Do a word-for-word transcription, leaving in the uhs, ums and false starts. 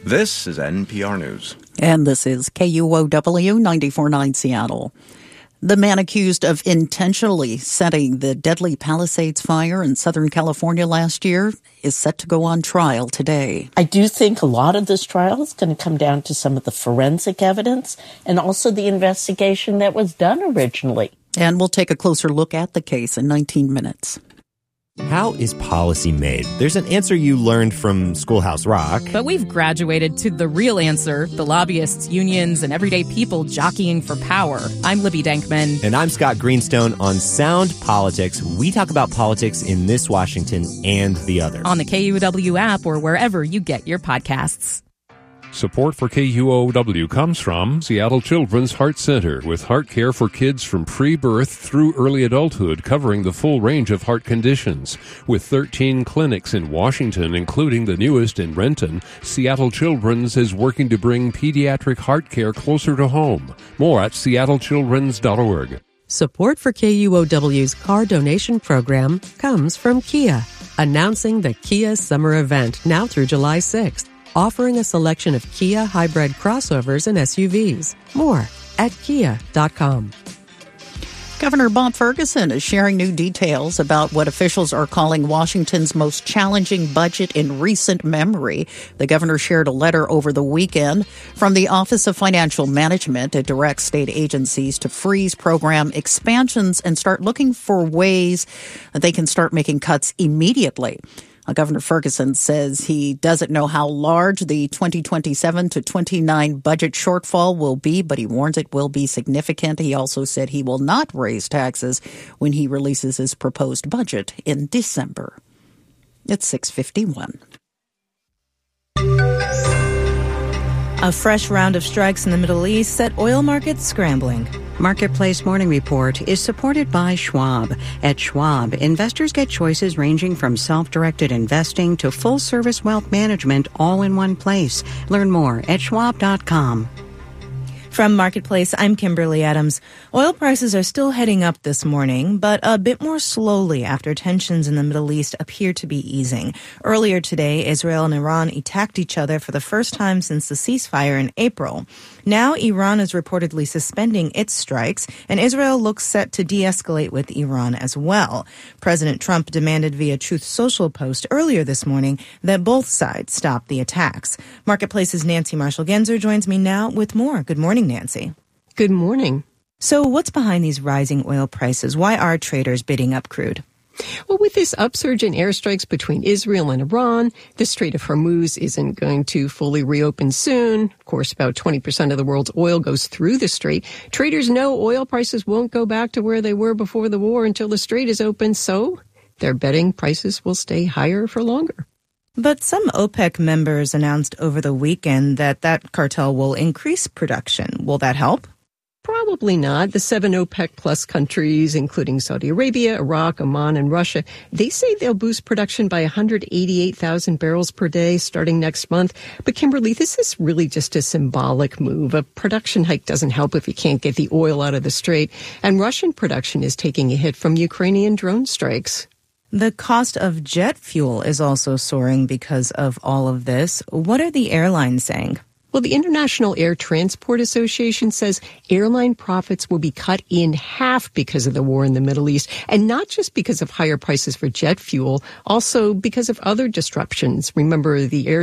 This is N P R News. And this is K U O W ninety-four point nine Seattle. The man accused of intentionally setting the deadly Palisades fire in Southern California last year is set to go on trial today. I do think a lot of this trial is going to come down to some of the forensic evidence and also the investigation that was done originally. And we'll take a closer look at the case in nineteen minutes. How is policy made? There's an answer you learned from Schoolhouse Rock. But we've graduated to the real answer, the lobbyists, unions, and everyday people jockeying for power. I'm Libby Dankman. And I'm Scott Greenstone. On Sound Politics, we talk about politics in this Washington and the other. On the K U O W app or wherever you get your podcasts. Support for K U O W comes from Seattle Children's Heart Center, with heart care for kids from pre-birth through early adulthood, covering the full range of heart conditions. With thirteen clinics in Washington, including the newest in Renton, Seattle Children's is working to bring pediatric heart care closer to home. More at seattle children's dot org. Support for K U O W's car donation program comes from Kia, announcing the Kia Summer Event now through July sixth. Offering a selection of Kia hybrid crossovers and S U Vs. More at kia dot com. Governor Bob Ferguson is sharing new details about what officials are calling Washington's most challenging budget in recent memory. The governor shared a letter over the weekend from the Office of Financial Management. It directs state agencies to freeze program expansions and start looking for ways that they can start making cuts immediately. Governor Ferguson says he doesn't know how large the twenty twenty-seven to twenty-nine budget shortfall will be, but he warns it will be significant. He also said he will not raise taxes when he releases his proposed budget in December. It's six fifty-one. A fresh round of strikes in the Middle East set oil markets scrambling. Marketplace Morning Report is supported by Schwab. At Schwab, investors get choices ranging from self-directed investing to full-service wealth management all in one place. Learn more at schwab dot com. From Marketplace, I'm Kimberly Adams. Oil prices are still heading up this morning, but a bit more slowly after tensions in the Middle East appear to be easing. Earlier today, Israel and Iran attacked each other for the first time since the ceasefire in April. Now, Iran is reportedly suspending its strikes, and Israel looks set to de-escalate with Iran as well. President Trump demanded via Truth Social post earlier this morning that both sides stop the attacks. Marketplace's Nancy Marshall-Genzer joins me now with more. Good morning, Nancy. Good morning. So what's behind these rising oil prices? Why are traders bidding up crude? Well, with this upsurge in airstrikes between Israel and Iran, the Strait of Hormuz isn't going to fully reopen soon. Of course, about twenty percent of the world's oil goes through the strait. Traders know oil prices won't go back to where they were before the war until the strait is open, so they're betting prices will stay higher for longer. But some OPEC members announced over the weekend that that cartel will increase production. Will that help? Probably not. The seven OPEC plus countries, including Saudi Arabia, Iraq, Oman, and Russia, they say they'll boost production by one hundred eighty-eight thousand barrels per day starting next month. But Kimberly, this is really just a symbolic move. A production hike doesn't help if you can't get the oil out of the strait. And Russian production is taking a hit from Ukrainian drone strikes. The cost of jet fuel is also soaring because of all of this. What are the airlines saying? Well, the International Air Transport Association says airline profits will be cut in half because of the war in the Middle East, and not just because of higher prices for jet fuel, also because of other disruptions. Remember, the air